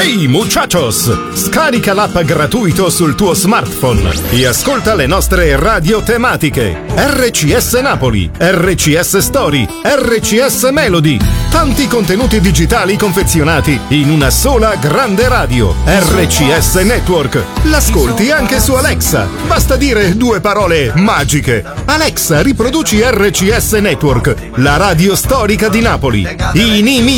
Hey muchachos! Scarica l'app gratuito sul tuo smartphone e ascolta le nostre radio tematiche. RCS Napoli, RCS Story, RCS Melody. Tanti contenuti digitali confezionati in una sola grande radio. RCS Network. L'ascolti anche su Alexa. Basta dire due parole magiche. Alexa, riproduci RCS Network, la radio storica di Napoli. Inimitabile.